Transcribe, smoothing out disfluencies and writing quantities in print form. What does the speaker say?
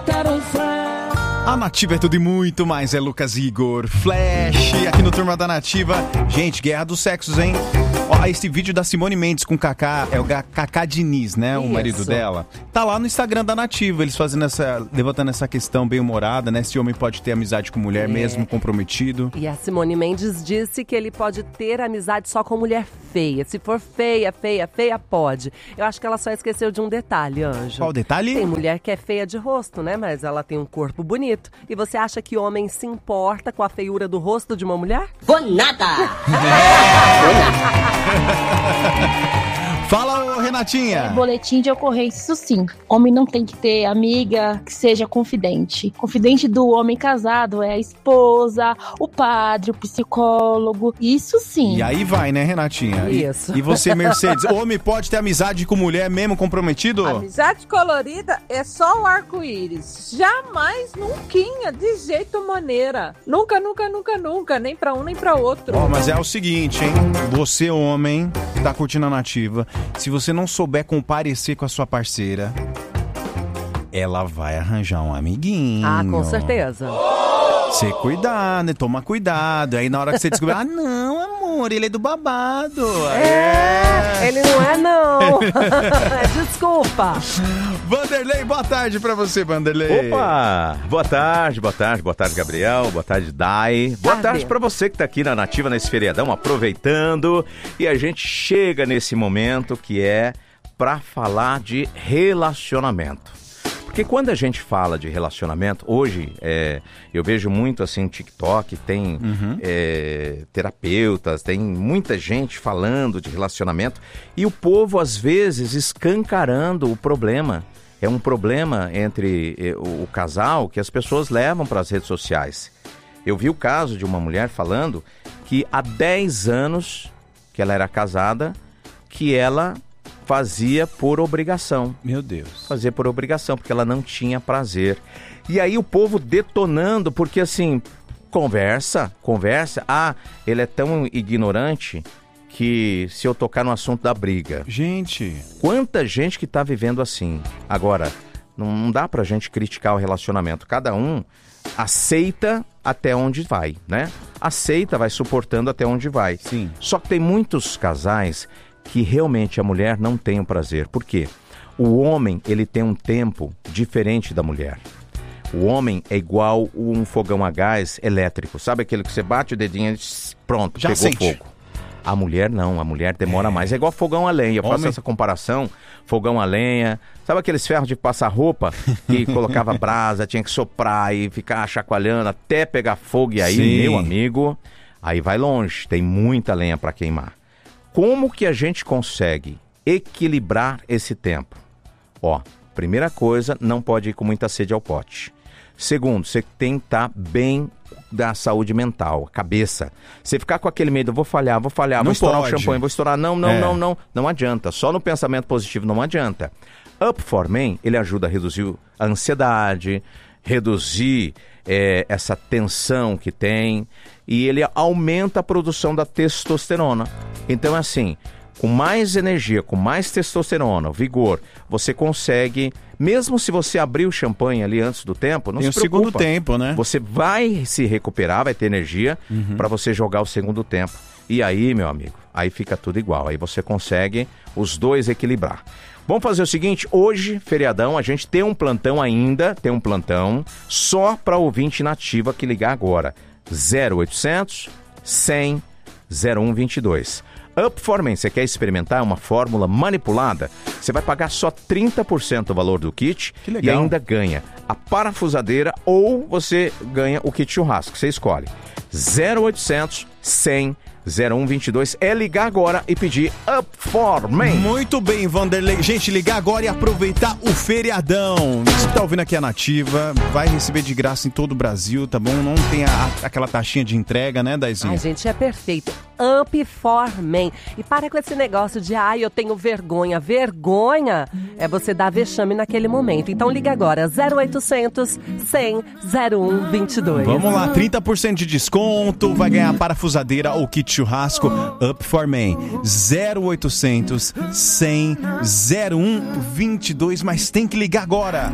quero Flash. A Nativa é tudo e muito mais, é Lucas Igor, Flash, aqui no Turma da Nativa. Gente, guerra dos sexos, hein? Ó, esse vídeo da Simone Mendes com o Kaká, é o Kaká Diniz, né? O marido dela. Tá lá no Instagram da Nativa, eles fazendo levantando essa questão bem humorada, né? Se homem pode ter amizade com mulher mesmo comprometido. E a Simone Mendes disse que ele pode ter amizade só com mulher feia. Se for feia, pode. Eu acho que ela só esqueceu de um detalhe, Anjo. Qual detalhe? Tem mulher que é feia de rosto, né? Mas ela tem um corpo bonito. E você acha que homem se importa com a feiura do rosto de uma mulher? Vou nada! Fala, ô Renatinha! Boletim de ocorrência, isso sim. Homem não tem que ter amiga que seja confidente. Confidente do homem casado é a esposa, o padre, o psicólogo, isso sim. E aí vai, né, Renatinha? Isso. E você, Mercedes, homem pode ter amizade com mulher mesmo comprometido? Amizade colorida é só o arco-íris. Jamais, nunca, de jeito maneira. Nunca, nem pra um nem pra outro. Ó, mas é o seguinte, hein? Você, homem, tá curtindo a Nativa. Se você não souber comparecer com a sua parceira, ela vai arranjar um amiguinho. Ah, com certeza. Você cuidar, né? Toma cuidado. Aí na hora que você descobrir, não, amor, ele é do babado. Ele não é, não. Desculpa. Vanderlei, boa tarde pra você, Vanderlei. Opa! Boa tarde, Gabriel. Boa tarde, Dai. Boa tarde pra você que tá aqui na Nativa nesse feriadão, aproveitando. E a gente chega nesse momento que é pra falar de relacionamento. Porque quando a gente fala de relacionamento, hoje eu vejo muito assim, TikTok, tem terapeutas, tem muita gente falando de relacionamento e o povo às vezes escancarando o problema. É um problema entre o casal que as pessoas levam para as redes sociais. Eu vi o caso de uma mulher falando que há 10 anos que ela era casada, que ela fazia por obrigação. Meu Deus. Fazia por obrigação, porque ela não tinha prazer. E aí o povo detonando, porque assim, conversa. Ah, ele é tão ignorante que se eu tocar no assunto da briga. Gente. Quanta gente que tá vivendo assim. Agora, não dá pra gente criticar o relacionamento. Cada um aceita até onde vai, né? Aceita, vai suportando até onde vai. Sim. Só que tem muitos casais que realmente a mulher não tem o prazer. Por quê? O homem, ele tem um tempo diferente da mulher. O homem é igual um fogão a gás elétrico. Sabe aquele que você bate o dedinho e pronto, já pegou sente fogo. A mulher não, a mulher demora mais. É igual fogão a lenha. Eu faço essa comparação, fogão a lenha. Sabe aqueles ferros de passar roupa? Que colocava brasa, tinha que soprar e ficar chacoalhando até pegar fogo. E aí, sim, meu amigo, aí vai longe. Tem muita lenha para queimar. Como que a gente consegue equilibrar esse tempo? Ó, primeira coisa, não pode ir com muita sede ao pote. Segundo, você tem que estar bem da saúde mental, cabeça. Você ficar com aquele medo, vou falhar, vou estourar o champanhe, vou estourar, não adianta. Só no pensamento positivo não adianta. Up for Men, ele ajuda a reduzir a ansiedade, reduzir essa tensão que tem, e ele aumenta a produção da testosterona. Então, assim, com mais energia, com mais testosterona, vigor, você consegue, mesmo se você abrir o champanhe ali antes do tempo, não se preocupa. Tem o segundo tempo, né? Você vai se recuperar, vai ter energia para você jogar o segundo tempo. E aí, meu amigo, aí fica tudo igual. Aí você consegue os dois equilibrar. Vamos fazer o seguinte, hoje, feriadão, a gente tem um plantão ainda, só para ouvinte nativa que ligar agora. 0800 100 0122. Up for Men, você quer experimentar uma fórmula manipulada? Você vai pagar só 30% do valor do kit e ainda ganha a parafusadeira ou você ganha o kit churrasco, você escolhe. 0800 100 0122 é ligar agora e pedir Up for Men. Muito bem, Vanderlei. Gente, ligar agora e aproveitar o feriadão. Você tá ouvindo aqui a Nativa, vai receber de graça em todo o Brasil, tá bom? Não tem aquela taxinha de entrega, né, Daizinha? Ai, gente, é perfeito. Up for Men. E para com esse negócio de, eu tenho vergonha. Vergonha é você dar vexame naquele momento. Então liga agora, 0800 100 0122. Vamos lá, 30% de desconto, vai ganhar a parafusadeira ou kit churrasco Up for Men. 0800 100 0122, mas tem que ligar agora.